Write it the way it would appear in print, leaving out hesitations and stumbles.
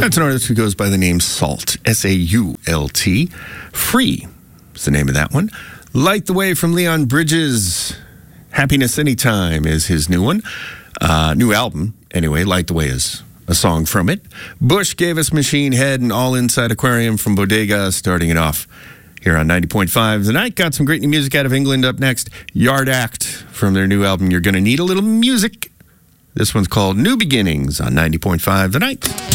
That's an artist who goes by the name Sault, S-A-U-L-T. Free is the name of that one. Light the Way from Leon Bridges. Happiness Anytime is his new one. New album, anyway. Light the Way is a song from it. Bush gave us Machine Head and All Inside Aquarium from Bodega, starting it off here on 90.5 The Night. Got some great new music out of England up next. Yard Act from their new album, You're Gonna Need a Little Music. This one's called New Beginnings on 90.5 The Night.